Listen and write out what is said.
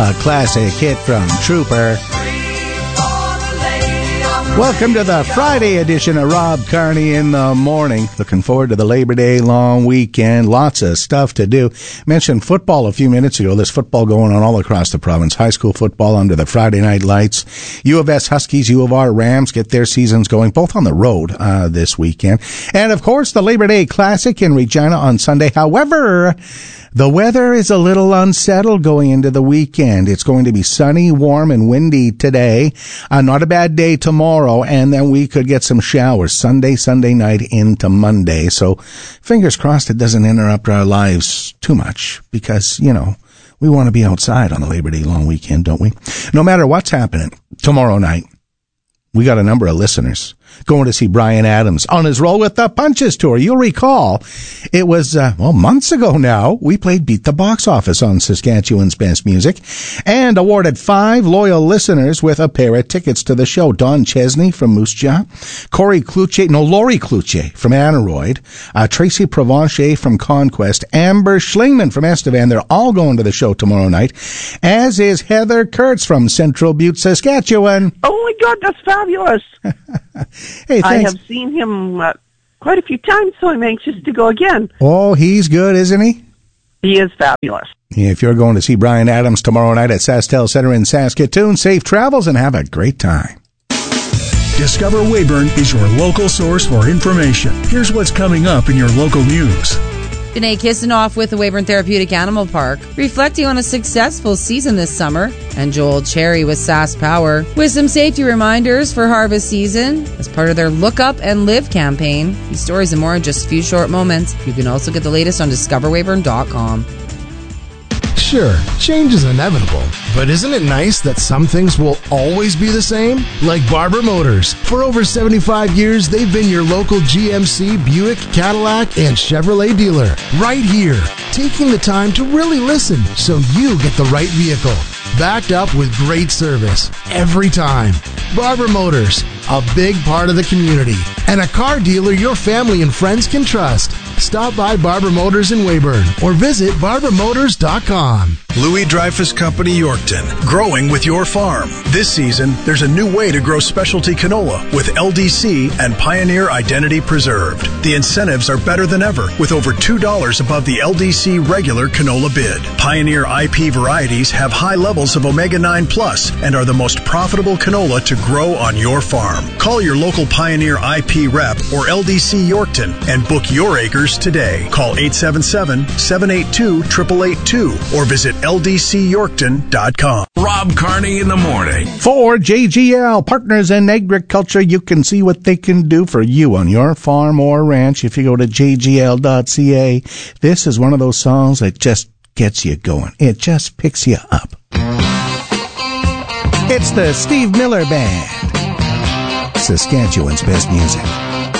A classic hit from Trooper. Welcome to the Friday edition of Rob Carney in the Morning. Looking forward to the Labor Day long weekend. Lots of stuff to do. Mentioned football a few minutes ago. There's football going on all across the province. High school football under the Friday night lights. U of S Huskies, U of R Rams get their seasons going, both on the road this weekend. And, of course, the Labor Day Classic in Regina on Sunday. However, the weather is a little unsettled going into the weekend. It's going to be sunny, warm, and windy today. Not a bad day tomorrow, and then we could get some showers Sunday night into Monday. So fingers crossed it doesn't interrupt our lives too much because, you know, we want to be outside on the Labor Day long weekend, don't we? No matter what's happening tomorrow night, we got a number of listeners going to see Bryan Adams on his Roll with the Punches tour. You'll recall it was, months ago now, we played Beat the Box Office on Saskatchewan's Best Music and awarded 5 loyal listeners with a pair of tickets to the show. Don Chesney from Moose Jaw, Lori Cloutier from Aneroid, Tracy Provencher from Conquest, Amber Schlingman from Estevan. They're all going to the show tomorrow night, as is Heather Kurtz from Central Butte, Saskatchewan. Oh my God, that's fabulous. Hey, thanks. I have seen him quite a few times, so I'm anxious to go again. Oh, he's good, isn't he? He is fabulous. If you're going to see Bryan Adams tomorrow night at SaskTel Center in Saskatoon, safe travels and have a great time. Discover Weyburn is your local source for information. Here's what's coming up in your local news. Danae Kisanoff with the Weyburn Therapeutic Animal Park, reflecting on a successful season this summer, and Joel Cherry with Sask Power, with some safety reminders for harvest season as part of their Look Up and Live campaign. These stories and more in just a few short moments. You can also get the latest on discoverweyburn.com. Sure, change is inevitable, but isn't it nice that some things will always be the same? Like Barber Motors. For over 75 years, they've been your local GMC, Buick, Cadillac, and Chevrolet dealer. Right here, taking the time to really listen so you get the right vehicle. Backed up with great service every time. Barber Motors, a big part of the community, and a car dealer your family and friends can trust. Stop by Barber Motors in Weyburn or visit barbermotors.com. Louis Dreyfus Company Yorkton, growing with your farm. This season, there's a new way to grow specialty canola with LDC and Pioneer Identity Preserved. The incentives are better than ever, with over $2 above the LDC regular canola bid. Pioneer IP varieties have high levels of Omega-9 Plus and are the most profitable canola to grow on your farm. Call your local Pioneer IP rep or LDC Yorkton and book your acres today. Call 877-782-8882 or visit ldcyorkton.com. Rob Carney in the Morning. For JGL, Partners in Agriculture, you can see what they can do for you on your farm or ranch if you go to jgl.ca. This is one of those songs that just gets you going. It just picks you up. It's the Steve Miller Band, Saskatchewan's Best Music.